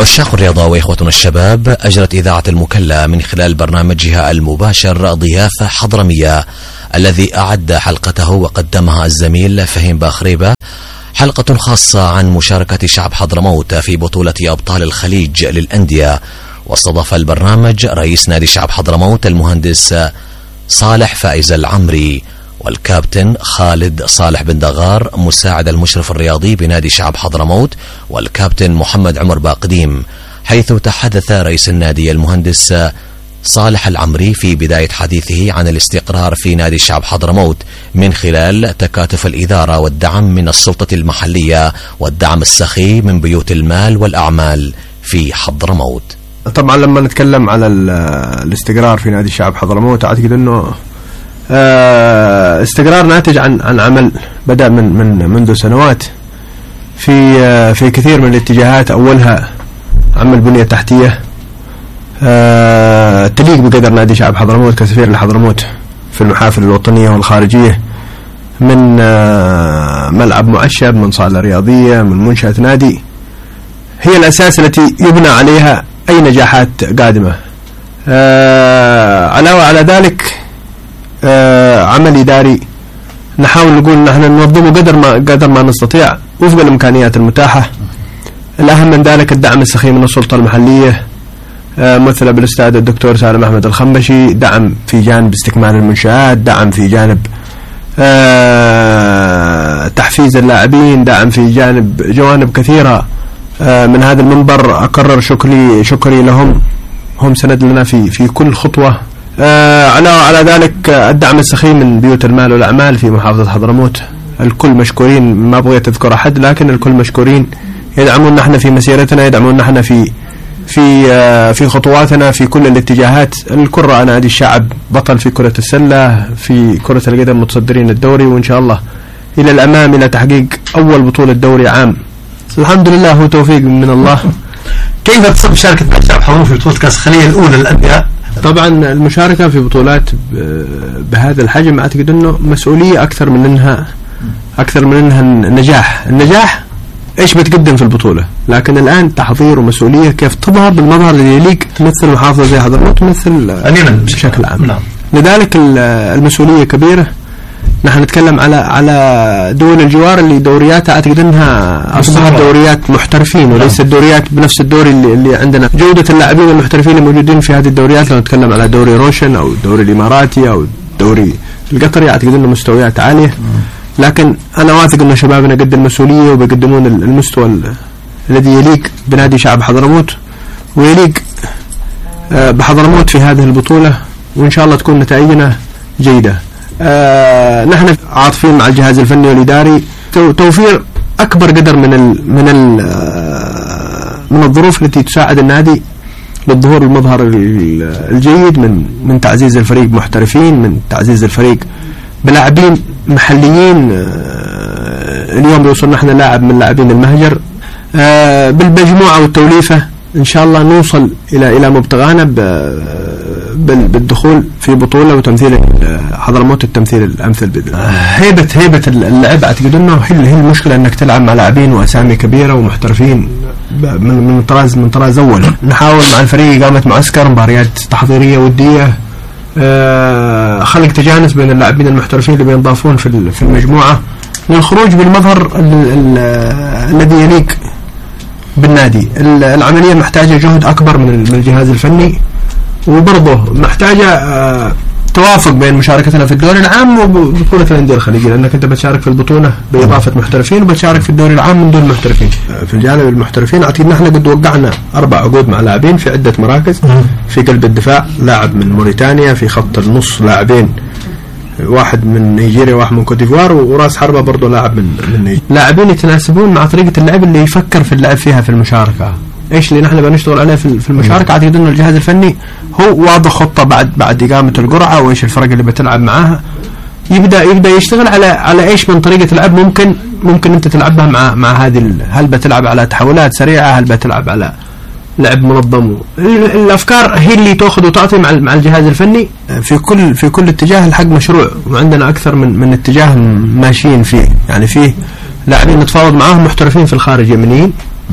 عشاق الرياضة وإخوتنا الشباب، أجرت إذاعة المكلا من خلال برنامجها المباشر ضيافة حضرمية الذي أعد حلقته وقدمها الزميل فهيم باخريبة، حلقة خاصة عن مشاركة شعب حضرموت في بطولة أبطال الخليج للأندية. واستضاف البرنامج رئيس نادي شعب حضرموت المهندس صالح فائز العمري، والكابتن خالد صالح بن دغار مساعد المشرف الرياضي بنادي شعب حضرموت، والكابتن محمد عمر باقديم، حيث تحدث رئيس النادي المهندس صالح العمري في بداية حديثه عن الاستقرار في نادي شعب حضرموت من خلال تكاتف الإدارة والدعم من السلطة المحلية والدعم السخي من بيوت المال والأعمال في حضرموت. طبعا لما نتكلم على الاستقرار في نادي شعب حضرموت، أعتقد أنه استقرار ناتج عن عمل بدأ منذ سنوات في كثير من الاتجاهات، أولها عمل بنية تحتية تليق بقدر نادي شعب حضرموت كسفير لحضرموت في المحافل الوطنية والخارجية، من ملعب معشب، من صالة رياضية، من منشأة نادي، هي الأساس التي يبنى عليها أي نجاحات قادمة. علاوة على ذلك عمل إداري نحاول نقول نحن ننظمه قدر ما نستطيع وفق الإمكانيات المتاحة. الأهم من ذلك الدعم السخي من السلطة المحلية مثل بالأستاذ الدكتور سالم أحمد الخنبشي، دعم في جانب استكمال المنشآت، دعم في جانب تحفيز اللاعبين، دعم في جوانب كثيرة. من هذا المنبر أكرر شكري لهم، هم سند لنا في كل خطوة. علاوة على ذلك الدعم السخي من بيوت المال والأعمال في محافظة حضرموت، الكل مشكورين، ما بغيت أذكر أحد لكن الكل مشكورين، يدعمون نحن في مسيرتنا، يدعمون نحن في خطواتنا في كل الاتجاهات. الكل رأى نادي الشعب بطل في كرة السلة، في كرة القدم متصدرين الدوري، وإن شاء الله إلى الأمام إلى تحقيق أول بطولة دوري عام. الحمد لله، هو توفيق من الله. كيف تصب مشاركة شعب حضرموت في بطولة كأس الخليج الأولى للأندية؟ طبعا المشاركة في بطولات بهذا الحجم أعتقد أنه مسؤولية أكثر من أنها النجاح إيش بتقدم في البطولة، لكن الآن تحضير ومسؤولية كيف تظهر بالمظهر اللي يليق تمثل محافظة زي حضرموت تمثل بشكل عام. نعم. لذلك المسؤولية كبيرة. نحن نتكلم على دول الجوار اللي دورياتها أعتقد أنها أصبحت دوريات محترفين وليس الدوريات بنفس الدوري اللي عندنا. جودة اللاعبين المحترفين الموجودين في هذه الدوريات، لو نتكلم على دوري روشن أو الدوري الإماراتي أو الدوري القطري، أعتقد أنه مستويات عالية، لكن أنا واثق أن شبابنا قد المسؤولية وبيقدمون المستوى الذي يليق بنادي شعب حضرموت ويليق بحضرموت في هذه البطولة، وإن شاء الله تكون نتائجنا جيدة. نحن عاطفين مع الجهاز الفني والإداري توفير أكبر قدر من الظروف التي تساعد النادي للظهور المظهر الجيد، من تعزيز الفريق محترفين، من تعزيز الفريق بلاعبين محليين. اليوم يوصل نحن لاعب من لاعبين المهجر. بالمجموعة والتوليفة إن شاء الله نوصل إلى مبتغانا بالدخول في بطولة وتمثيل حضرموت التمثيل الأمثل بإذن الله. هيبة اللعب أعتقد أنه هي المشكلة، أنك تلعب مع لاعبين وأسامي كبيرة ومحترفين من طراز أول. نحاول مع الفريق إقامة معسكر، مباريات تحضيرية ودية، خلق تجانس بين اللاعبين المحترفين اللي بينضافون في المجموعة للخروج بالمظهر الذي يليق بالنادي. العملية محتاجة جهد أكبر من الجهاز الفني، وبرضه محتاجة توافق بين مشاركتنا في الدوري العام وبطولة الأندية الخليجية، لأنك أنت بتشارك في البطولة بإضافة محترفين وبتشارك في الدوري العام من دون محترفين. في الجانب المحترفين أعتقد نحن قد وقعنا 4 عقود مع لاعبين في عدة مراكز. في قلب الدفاع لاعب من موريتانيا، في خط النص لاعبين، واحد من نيجيريا واحد من كوتيفوار، وراس حربة برضه لاعب من نيجيريا. لاعبين يتناسبون مع طريقة اللعب اللي يفكر في اللعب فيها في المشاركة. ايش اللي نحن بنشتغل عليه في المشاركة. اعتقد انه الجهاز الفني هو واضح خطة بعد إقامة القرعة، وايش الفرق اللي بتلعب معاها، يبدأ يشتغل على ايش من طريقة لعب ممكن انت تلعبها مع هذه. هل بتلعب على تحولات سريعة، هل بتلعب على لعب منظم. الافكار هي اللي تاخذ وتعطي مع الجهاز الفني في كل اتجاه. الحق مشروع، وعندنا اكثر من اتجاه ماشيين فيه، يعني فيه لاعبين نتفاوض معاهم محترفين في الخارج يمنيين،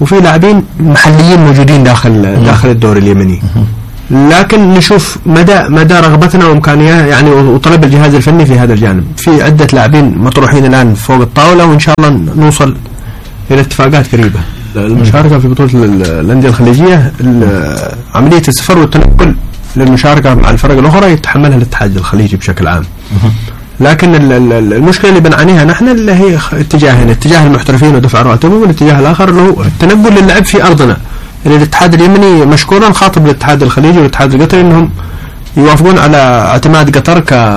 وفي لاعبين محليين موجودين داخل الدوري اليمني. لكن نشوف مدى رغبتنا وامكانيات يعني وطلب الجهاز الفني في هذا الجانب. في عدة لاعبين مطروحين الان فوق الطاولة، وان شاء الله نوصل الى اتفاقات قريبة. المشاركة في بطولة الأندية الخليجية، عملية السفر والتنقل للمشاركة مع الفرق الأخرى يتحملها الاتحاد الخليجي بشكل عام. لكن المشكلة اللي بنعانيها نحن اللي هي اتجاهين، اتجاه المحترفين ودفع رواتبهم، والاتجاه الآخر اللي هو التنقل للعب في أرضنا. الاتحاد اليمني مشكورا خاطب الاتحاد الخليجي والاتحاد القطري انهم يوافقون على اعتماد قطر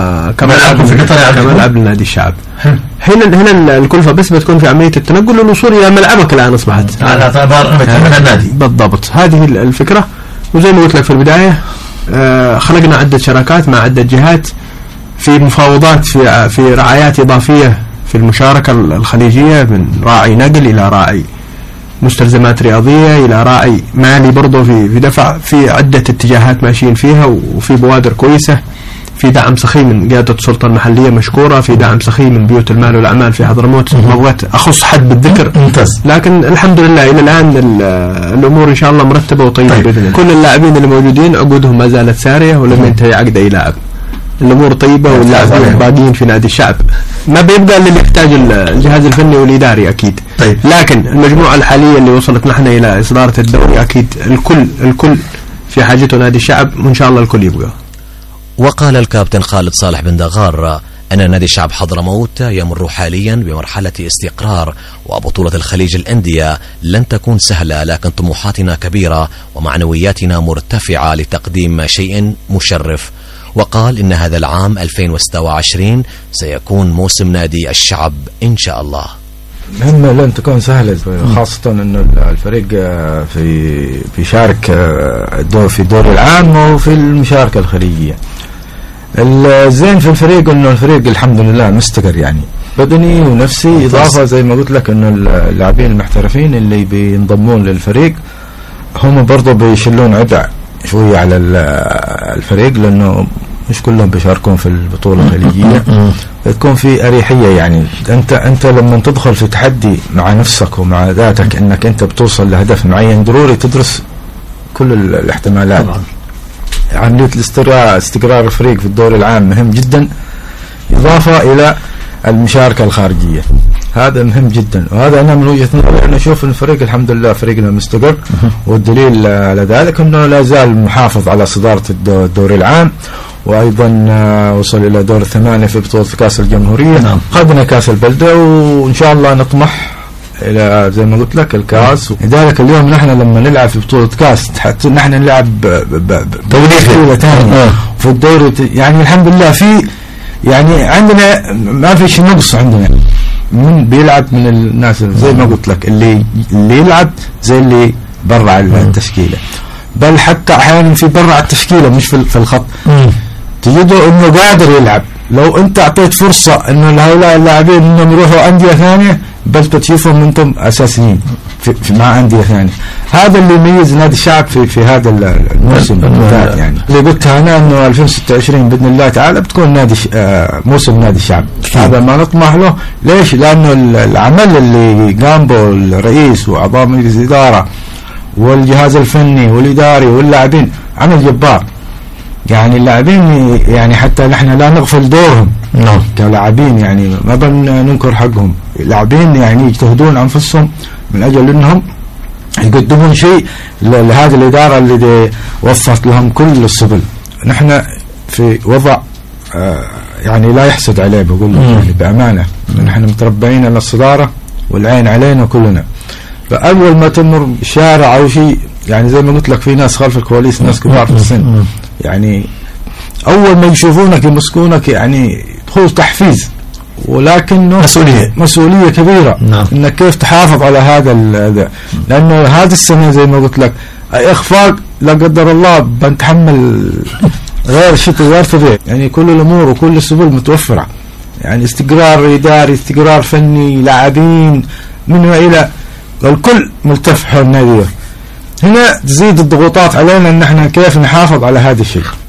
كملعب لنادي الشعب. هنا الكلفة بس بتكون في عملية التنقل والوصول إلى ملعبك الآن أصبحت على اعتبار النادي. بالضبط، هذه الفكرة. وزي ما قلت لك في البداية خلقنا عدة شراكات مع عدة جهات في مفاوضات في رعايات إضافية في المشاركة الخليجية، من راعي نقل إلى راعي مستلزمات رياضية إلى راعي مالي برضو في دفع، في عدة اتجاهات ماشيين فيها، وفي بوادر كويسة، في دعم سخي من قيادة السلطة المحلية مشكورة، في دعم سخي من بيوت المال والأعمال في حضرموت. ما بغيت أخص حد بالذكر ممتاز، لكن الحمد لله إلى الآن الأمور إن شاء الله مرتبة وطيبة بإذن الله. كل اللاعبين اللي موجودين عقودهم ما زالت سارية ولم ينتهي عقد أي لاعب. الأمور طيبة واللاعبين باقيين في نادي الشعب. ما بيبقى اللي يحتاج الجهاز الفني والإداري أكيد. طيب. لكن المجموعة الحالية اللي وصلت نحن إلى إصدارة الدوري أكيد الكل في حاجته نادي الشعب، وإن شاء الله الكل يبقى. وقال الكابتن خالد صالح بن دغار أن نادي الشعب حضرموت يمر حاليا بمرحلة استقرار، وبطولة الخليج الأندية لن تكون سهلة، لكن طموحاتنا كبيرة ومعنوياتنا مرتفعة لتقديم شيء مشرف. وقال إن هذا العام 2026 سيكون موسم نادي الشعب إن شاء الله. مهمة لن تكون سهلة، خاصة أن الفريق بيشارك في الدور العام وفي المشاركة الخليجية. الزين في الفريق أنه الفريق الحمد لله مستقر، يعني بدني ونفسي، إضافة زي ما قلت لك أنه اللاعبين المحترفين اللي بينضمون للفريق هم برضو بيشلون عدع شوية على الفريق، لأنه مش كلهم بيشاركون في البطولة الخليجية. تكون في أريحية، يعني أنت لما تدخل في تحدي مع نفسك ومع ذاتك أنك أنت بتوصل لهدف معين، ضروري تدرس كل الاحتمالات. عملية استقرار الفريق في الدور العام مهم جدا، إضافة إلى المشاركة الخارجية، هذا مهم جدا. وهذا أنا من وجهة نظري أنا أشوف أن الفريق الحمد لله فريقنا مستقر، والدليل على ذلك أنه لا زال محافظ على صدارة الدور العام، وأيضا وصل إلى دور 8 في بطولة كأس الجمهورية. خدنا كأس البلدة، وإن شاء الله نطمح إلى زي ما قلت لك الكأس. لذلك اليوم نحن لما نلعب في بطولة كأس حتى نحن نلعب بطولة ثانية في الدوري، يعني الحمد لله في يعني عندنا ما في شيء نقص عندنا. من بيلعب من الناس زي ما قلت لك اللي يلعب زي اللي برع التشكيلة، بل حتى أحيانا في برع التشكيلة مش في الخط تجده إنه قادر يلعب. لو أنت أعطيت فرصة إنه هؤلاء اللاعبين إنهم يروحوا أندية ثانية، بل تشوفهم أنتم أساسيين في مع أندية ثانية. هذا اللي يميز نادي الشعب في هذا الموسم بالذات. يعني اللي قلتها أنا إنه 2026 بإذن الله تعالى بتكون موسم نادي الشعب. هذا ما نطمح له. ليش؟ لأنه العمل اللي قام به الرئيس وأعضاء مجلس الإدارة والجهاز الفني والإداري واللاعبين عمل جبار. يعني اللاعبين يعني حتى نحن لا نغفل دورهم كلاعبين، يعني ما بننكر حقهم. اللاعبين يعني يجتهدون أنفسهم من أجل أنهم يقدمون شيء لهذه الإدارة اللي وفرت لهم كل السبل. نحن في وضع يعني لا يحسد عليه، بقول يعني بأمانة. نحن متربعين على الصدارة والعين علينا كلنا. فأول ما تمر شارع أو شيء، يعني زي ما قلت لك في ناس خلف الكواليس، ناس كبار في السن، يعني أول ما يشوفونك يمسكونك يعني دخول تحفيز، ولكنه مسؤولية كبيرة. إنك كيف تحافظ على هذا لأنه هذه السنة زي ما قلت لك أي إخفاق لا قدر الله بنتحمل غير شيء غير طبيعي. يعني كل الأمور وكل السبل متوفرة، يعني استقرار إداري، استقرار فني، لاعبين من وإلى، الكل ملتف حول النادي. هنا تزيد الضغوطات علينا ان احنا كيف نحافظ على هذا الشيء.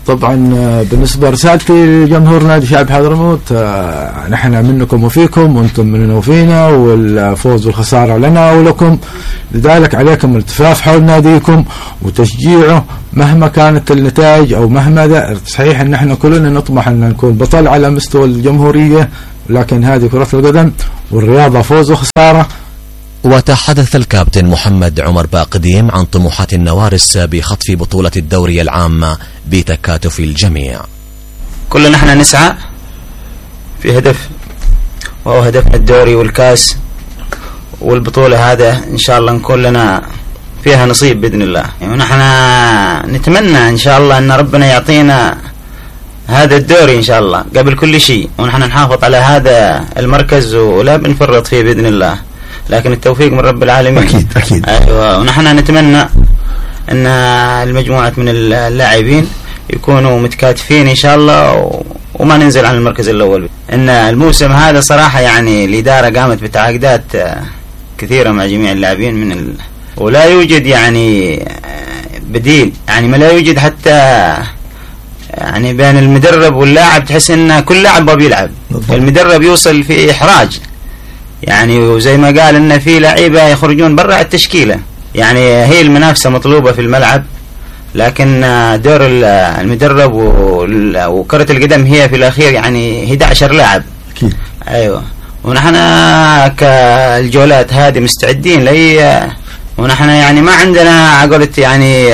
طبعا بالنسبة رسالتي لجمهور نادي شعب حضرموت، نحن منكم وفيكم وانتم مننا وفينا، والفوز والخسارة لنا ولكم، لذلك عليكم الالتفاف حول ناديكم وتشجيعه مهما كانت النتائج او مهما صحيح ان احنا كلنا نطمح ان نكون بطل على مستوى الجمهورية، لكن هذه كرة القدم والرياضة فوز وخسارة. وتحدث الكابتن محمد عمر باقديم عن طموحات النوارس بخطف بطولة الدوري العام بتكاتف الجميع. كلنا نحن نسعى في هدف، وهو هدفنا الدوري والكاس والبطولة، هذا إن شاء الله نكون لنا فيها نصيب بإذن الله. ونحن نتمنى إن شاء الله أن ربنا يعطينا هذا الدوري إن شاء الله قبل كل شيء، ونحن نحافظ على هذا المركز ولا بنفرط فيه بإذن الله، لكن التوفيق من رب العالمين. أكيد. أيوة. ونحن نتمنى أن المجموعة من اللاعبين يكونوا متكاتفين إن شاء الله وما ننزل عن المركز الأول. إن الموسم هذا صراحة يعني الإدارة قامت بتعاقدات كثيرة مع جميع اللاعبين ولا يوجد يعني بديل، يعني ما لا يوجد حتى يعني بين المدرب واللاعب، تحس إن كل لاعب بيلعب، المدرب يوصل في إحراج يعني، وزي ما قال إن في لعيبة يخرجون برا التشكيلة، يعني هي المنافسة مطلوبة في الملعب، لكن دور المدرب وكرة القدم هي في الأخير يعني 11 لاعب. أكيد. أيوة. ونحن كالجولات هذه مستعدين لأي، ونحن يعني ما عندنا قلت يعني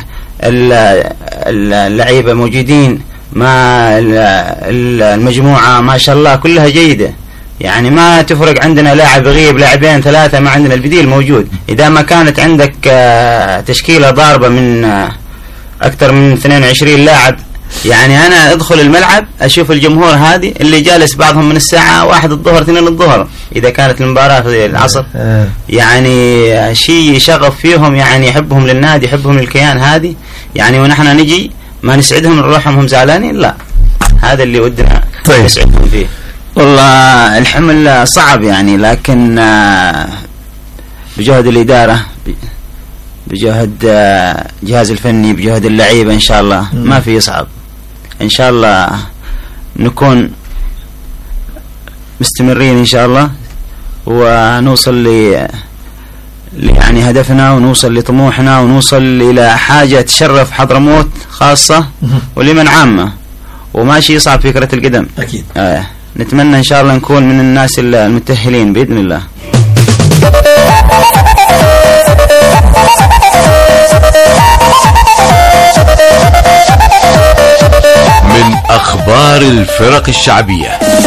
اللعيبة موجودين، ما المجموعة ما شاء الله كلها جيدة، يعني ما تفرق عندنا لاعب غيب لاعبين ثلاثة، ما عندنا البديل موجود. إذا ما كانت عندك تشكيلة ضاربة من أكثر من 22 لاعب، يعني أنا أدخل الملعب أشوف الجمهور هذه اللي جالس بعضهم من الساعة 1 الظهر 2 الظهر إذا كانت المباراة في العصر، يعني شيء شغف فيهم، يعني يحبهم للنادي يحبهم للكيان هذه يعني، ونحن نجي ما نسعدهم نروحهم هم زعلانين، لا هذا اللي ودنا نسعدهم فيه. والله الحمل صعب يعني، لكن بجهد الإدارة بجهد جهاز الفني بجهد اللعيبة إن شاء الله ما في يصعب، إن شاء الله نكون مستمرين إن شاء الله ونوصل يعني هدفنا، ونوصل لطموحنا، ونوصل إلى حاجة تشرف حضرموت خاصة ولمن عامة، وماشي يصعب في كرة القدم. أكيد. نتمنى إن شاء الله نكون من الناس المتأهلين بإذن الله. من أخبار الفرق الشعبية.